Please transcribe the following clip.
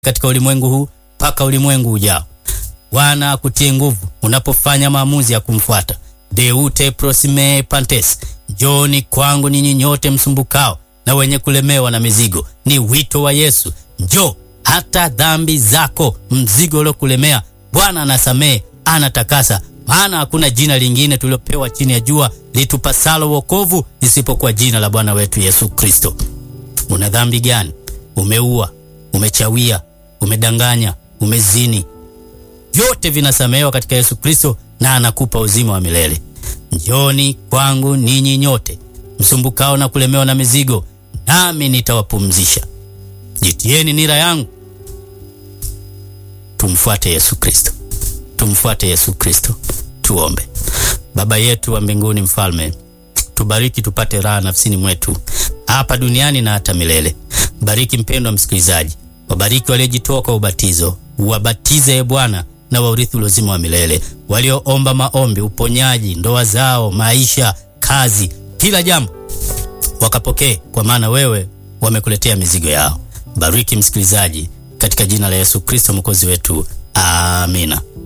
katika ulimwengu huu mpaka ulimwengu ujao. Bwana akutie nguvu unapofanya maamuzi ya kumfuata. Deute prosime pantes. Njoni kwangu ninyi nyote msumbukao na wenye kulemewa na mizigo. Ni wito wa Yesu. Njoo, hata dhambi zako, mzigo uliokulemea, Bwana anasamehe, anatakasa. Maana hakuna jina lingine tuliopewa chini ya jua litupasalo wokovu isipokuwa jina la Bwana wetu Yesu Kristo. Una dhambi gani? Umeua, umechawia, umedanganya, umezini, vyote vinasamehewa katika Yesu Kristo na anakupa uzima wa milele. Njoni kwangu ninyi nyote msumbukao na kulemewa na mizigo, nami nitawapumzisha. Jitieni nira yangu. Tumfuate Yesu Kristo. Tumfuate Yesu Kristo. Tuombe. Baba yetu wa mbinguni, Mfalme, tubariki tupate raha nafsini mwetu hapa duniani na hata milele. Bariki mpendwa msikilizaji. Wabariki waliojitoa kwa ubatizo. Wabatize Bwana na waurithi uzima wa milele. Walioomba maombi, uponyaji, ndoa zao, maisha, kazi, kila jambo wakapokee, kwa maana wewe wamekuletea mizigo yao. Bariki msikilizaji katika jina la Yesu Kristo mwokozi wetu. Amina.